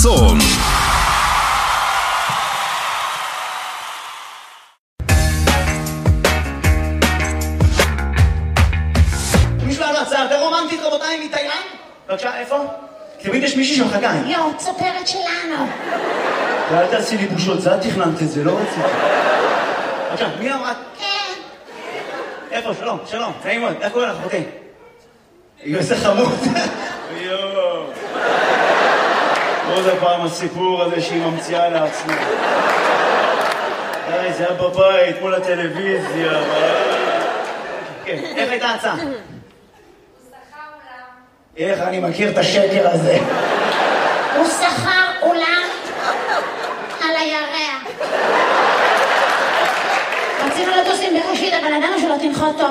חסון. מישהו היה לו הצעה יותר רומנטית, רבותיי, מתאילנד? בבקשה, איפה? תמיד יש מישהי שמחכה. יו, צפרת שלנו. ואל תעשי לי בושות, זה את תכננת את זה, לא רציתי. בבקשה, מי אמרה? כן. איפה? שלום, שלום, נעים מאוד, איך קוראים לך, אחותי? איזה חמוד. יואו. עוד הפעם הסיפור הזה שהיא ממציאה לעצמה. די, זה היה בבית, מול הטלוויזיה. כן, איך הייתה ההצעה? הוא שכר אולם. איך אני מכיר את השקר הזה? הוא שכר אולם על הירח. רצינו לטוס עם בראשית, אבל ידענו שלא תנחת טוב.